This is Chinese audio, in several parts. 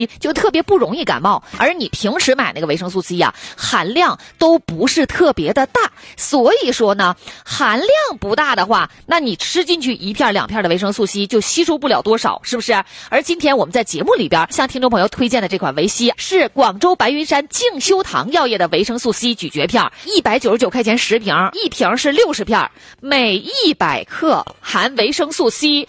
就特别不容易感冒。而你平时买那个维生素 C 呀，含量都不是特别的大，所以说呢，含量不大的话，那你吃进去1片2片的维生素 C 就吸收不了多少，是不是？而今天我们在节目里边向听众朋友推荐的这款维 C 是广州白云山静修堂药业的维生素 C 咀嚼片，199块钱10瓶，一瓶是60片，每100克含维生素 C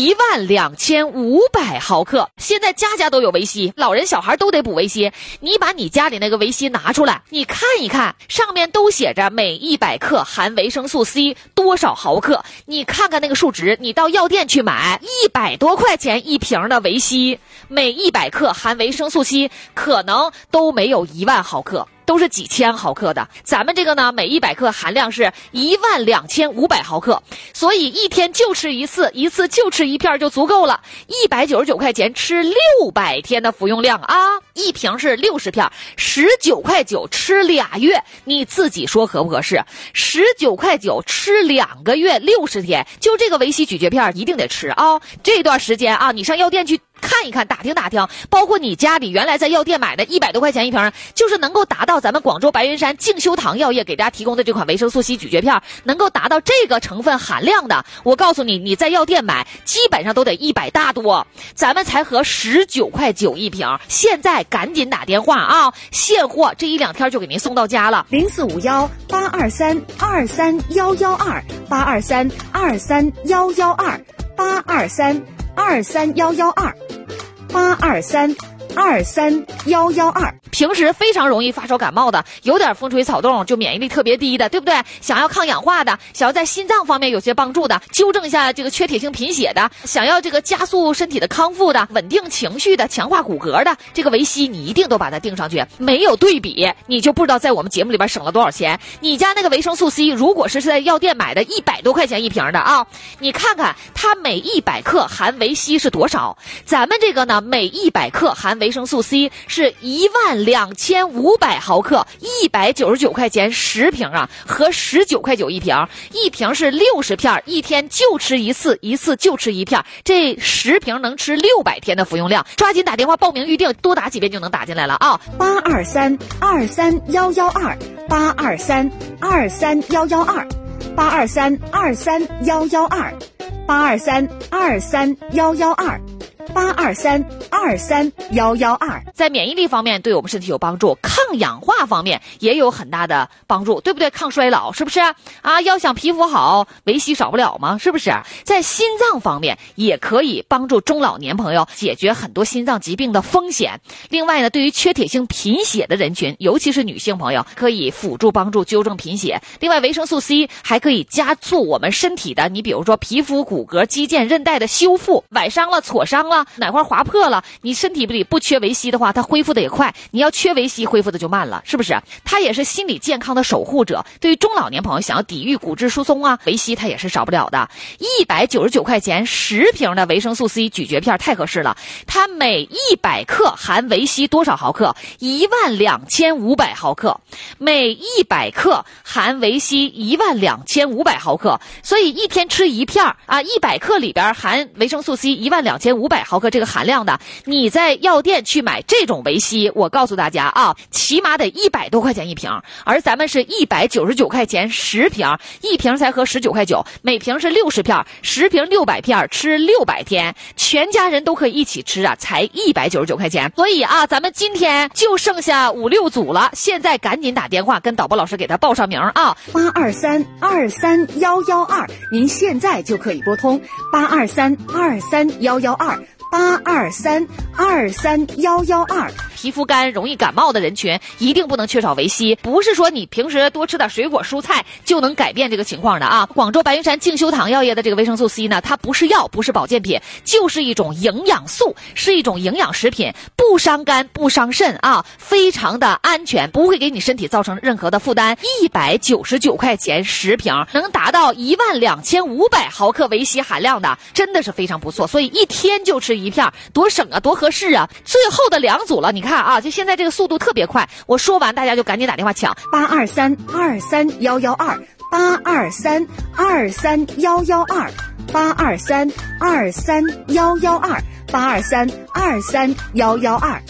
12500毫克。现在家家都有维 C， 老人小孩都得补维 C。你把你家里那个维 C 拿出来，你看一看，上面都写着每100克含维生素 C 多少毫克，你看看那个数值，你到药店去买100多块钱一瓶的维 C， 每100克含维生素 C 可能都没有1万毫克，都是几千毫克的。咱们这个呢，每100克含量是12500毫克，所以一天就吃一次，一次就吃1片就足够了。199块钱吃600天的服用量啊，一瓶是60片，19块9吃2月，你自己说合不合适？19块9吃2个月60天，就这个维 C 咀嚼片一定得吃啊！这段时间啊，你上药店去看一看，打听打听，包括你家里原来在药店买的100多块钱一瓶，就是能够达到咱们广州白云山静修堂药业给大家提供的这款维生素 C 咀嚼片，能够达到这个成分含量的，我告诉你，你在药店买基本上都得100大多，咱们才合19块9一瓶。现在赶紧打电话啊，现货这1、2天就给您送到家了。 823-232-112，823-232-112，823-232-112。 平时非常容易发烧感冒的，有点风吹草动就免疫力特别低的，对不对？想要抗氧化的，想要在心脏方面有些帮助的，纠正一下这个缺铁性贫血的，想要这个加速身体的康复的，稳定情绪的，强化骨骼的，这个维 C 你一定都把它定上去。没有对比，你就不知道在我们节目里边省了多少钱。你家那个维生素 C 如果是在药店买的100多块钱一瓶的啊，你看看它每100克含维 C 是多少？咱们这个呢，每100克含维生素 C 是12500毫克，199块钱10瓶啊，合19块9一瓶，一瓶是60片，一天就吃一次，一次就吃1片，这10瓶能吃600天的服用量。抓紧打电话报名预定，多打几遍就能打进来了啊 ！823-232-112，823-232-112，823-232-112，823-232-112， 在免疫力方面对我们身体有帮助，抗氧化方面也有很大的帮助，对不对？抗衰老是不是啊？要想皮肤好，维 C 少不了吗？是不是？在心脏方面也可以帮助中老年朋友解决很多心脏疾病的风险。另外呢，对于缺铁性贫血的人群，尤其是女性朋友，可以辅助帮助纠正贫血。另外，维生素 C 还可以加速我们身体的，你比如说皮肤、骨骼、肌腱、韧带的修复，崴伤了、挫伤了，哪块划破了，你身体里不缺维 C 的话，它恢复的也快，你要缺维 C 恢复的就慢了，是不是？它也是心理健康的守护者。对于中老年朋友想要抵御骨质疏松啊，维 C 它也是少不了的。199块钱10瓶的维生素 C 咀嚼片太合适了，它每100克含维 C 多少毫克？12500毫克，每100克含维 C 12500毫克，所以一天吃1片啊，100克里边含维生素 C 12500毫克这个含量的，你在药店去买这种维 C， 我告诉大家啊，起码得100多块钱一瓶，而咱们是199块钱10瓶，一瓶才合19块9，每瓶是60片，10瓶600片，吃600天，全家人都可以一起吃啊，才199块钱。所以啊，咱们今天就剩下5、6组了，现在赶紧打电话跟导播老师给他报上名啊 ！823-23112，您现在就可以拨通823-23112，823-23112。 皮肤干容易感冒的人群一定不能缺少维 C， 不是说你平时多吃点水果蔬菜就能改变这个情况的啊！广州白云山静修堂药业的这个维生素 C 呢，它不是药，不是保健品，就是一种营养素，是一种营养食品，不伤肝不伤肾啊，非常的安全，不会给你身体造成任何的负担。199块钱10瓶，能达到12500毫克维 C 含量的，真的是非常不错。所以一天就吃1片，多省啊，多合适啊！最后的2组了，你看啊，就现在这个速度特别快，我说完大家就赶紧打电话抢 823-23112，823-23112。 823-23112，823-23112。